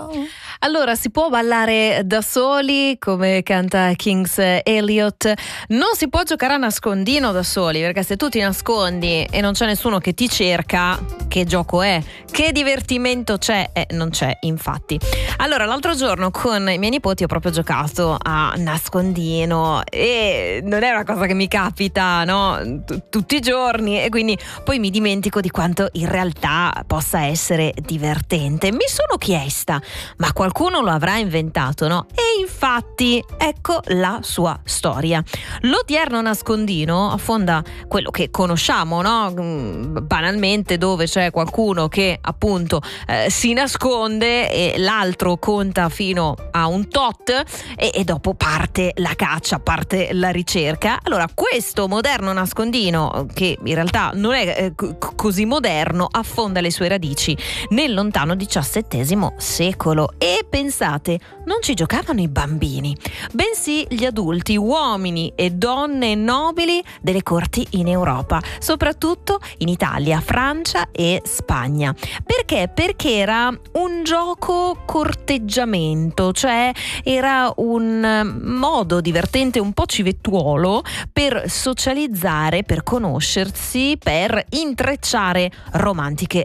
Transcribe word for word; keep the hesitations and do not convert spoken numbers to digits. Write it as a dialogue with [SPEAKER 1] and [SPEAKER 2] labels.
[SPEAKER 1] Allora, si può ballare da soli, come canta Kings Elliot, non si può giocare a nascondino da soli, perché se tu ti nascondi e non c'è nessuno che ti cerca, che gioco è? Che divertimento c'è? Eh, non c'è, infatti. Allora, l'altro giorno con i miei nipoti ho proprio giocato a nascondino e non è una cosa che mi capita, no? T- tutti i giorni, e quindi poi mi dimentico di quanto in realtà possa essere divertente. Mi sono chiesta, ma qualcuno lo avrà inventato, no? E infatti ecco la sua storia. L'odierno nascondino affonda quello che conosciamo, no? Banalmente, dove c'è qualcuno che appunto eh, si nasconde e l'altro conta fino a un tot e, e dopo parte la caccia, parte la ricerca. Allora, questo moderno nascondino, che in realtà non è eh, c- così moderno, affonda le sue radici nel lontano diciassettesimo secolo. E pensate, non ci giocavano i bambini, bensì gli adulti, uomini e donne nobili delle corti in Europa, soprattutto in Italia, Francia e Spagna. Perché? Perché era un gioco corteggiamento, cioè era un modo divertente, un po' civettuolo, per socializzare, per conoscersi, per intrecciare romantiche